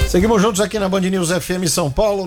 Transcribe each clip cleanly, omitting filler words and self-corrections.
Seguimos juntos aqui na Band News FM São Paulo,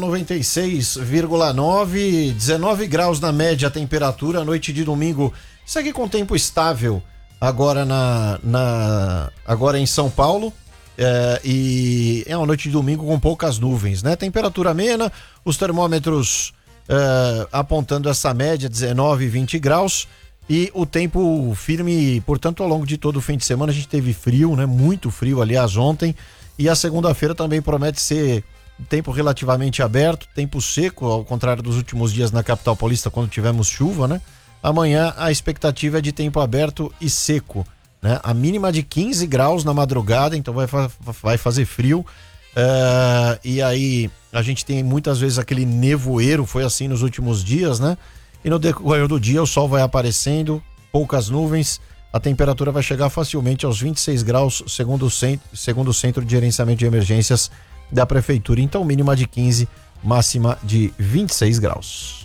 96,9, 19 graus na média a temperatura, noite de domingo. Segue com tempo estável agora agora em São Paulo. E é uma noite de domingo com poucas nuvens, né? Temperatura amena, os termômetros apontando essa média, 19 e 20 graus. E o tempo firme, portanto, ao longo de todo o fim de semana a gente teve frio, né? Muito frio, aliás, ontem. E a segunda-feira também promete ser tempo relativamente aberto, tempo seco, ao contrário dos últimos dias na capital paulista, quando tivemos chuva, né? Amanhã a expectativa é de tempo aberto e seco, né? A mínima de 15 graus na madrugada, então vai fazer frio. E aí a gente tem muitas vezes aquele nevoeiro, foi assim nos últimos dias, né? E no decorrer do dia o sol vai aparecendo, poucas nuvens. A temperatura vai chegar facilmente aos 26 graus, segundo o Centro de Gerenciamento de Emergências da Prefeitura. Então, mínima de 15, máxima de 26 graus.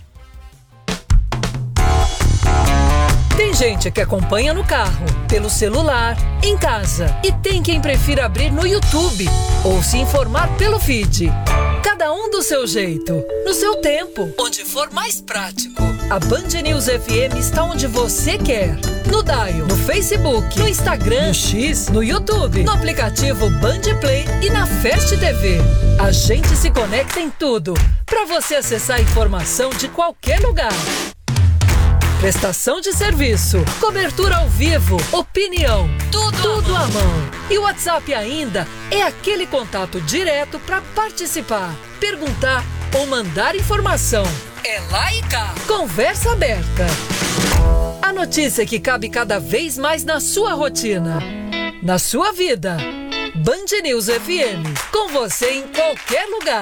Tem gente que acompanha no carro, pelo celular, em casa. E tem quem prefira abrir no YouTube ou se informar pelo feed. Cada um do seu jeito, no seu tempo, onde for mais prático. A Band News FM está onde você quer. No Dial, no Facebook, no Instagram, no X, no YouTube, no aplicativo Band Play e na Fast TV. A gente se conecta em tudo, para você acessar a informação de qualquer lugar. Prestação de serviço, cobertura ao vivo, opinião, tudo à mão. E o WhatsApp ainda é aquele contato direto para participar, perguntar ou mandar informação. É lá e cá. Conversa aberta. A notícia que cabe cada vez mais na sua rotina, na sua vida. Band News FM, com você em qualquer lugar.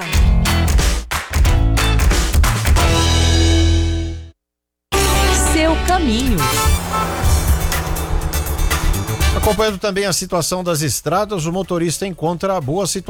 Seu caminho. Acompanhando também a situação das estradas, o motorista encontra boa situação